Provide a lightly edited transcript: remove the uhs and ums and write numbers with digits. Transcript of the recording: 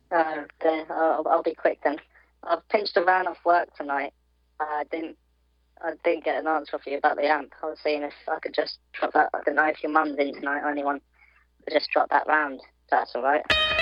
I'll be quick then. I've pinched a van off work tonight. I didn't get an answer for you about the amp. I was seeing if I could just drop that. I don't know if your mum's in tonight or anyone. But just drop that round. If that's all right.